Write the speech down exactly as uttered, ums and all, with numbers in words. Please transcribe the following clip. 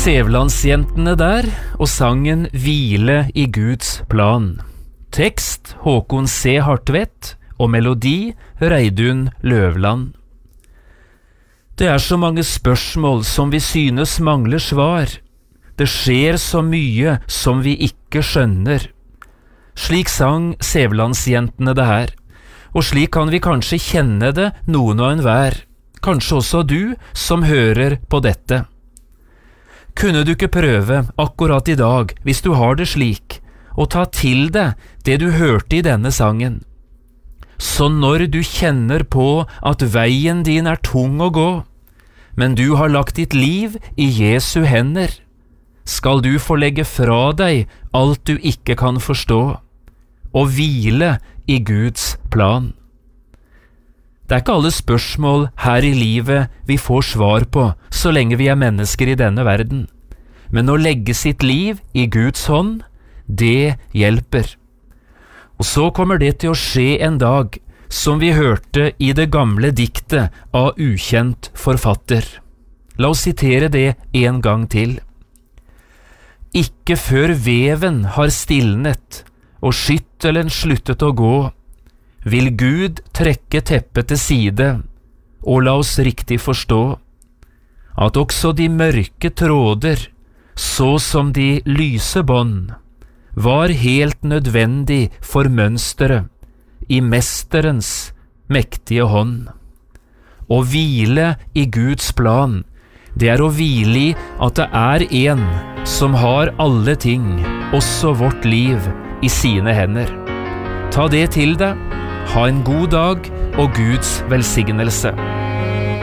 Sævlandsjentene der, og sangen Hvile i Guds plan. Tekst Håkon C. Hartvedt, og melodi Reidun Løvland. Det er så mange spørsmål som vi synes mangler svar. Det skjer så mye som vi ikke skjønner. Slik sang Sævlandsjentene det her, og slik kan vi kanskje kjenne det noen og enhver, kanskje også du som hører på dette. Kunne du ikke prøve akkurat i dag, hvis du har det slik, å ta til deg det du hørte i denne sangen? Så når du kjenner på at veien din er tung å gå, men du har lagt ditt liv i Jesu hender, skal du få legge fra deg alt du ikke kan forstå, og hvile i Guds plan. Det er ikke alle spørsmål her i livet vi får svar på så lenge vi er mennesker i denne verden, men å legge sitt liv i Guds hånd, det hjelper. Og så kommer det til å skje en dag, som vi hørte i det gamle diktet av ukjent forfatter. La oss sitere det en gang til. Ikke før veven har stilnet, og skyttelen sluttet å gå, vil Gud trekke teppet til side, og la oss riktig forstå, at også de mørke tråder, så som de lyse bånd, var helt nødvendig for mønsteret i mesterens mektige hånd. Å hvile i Guds plan, det er å hvile i at det er en som har alle ting, også vårt liv, i sine hender. Ta det til deg, ha en god dag og Guds velsignelse.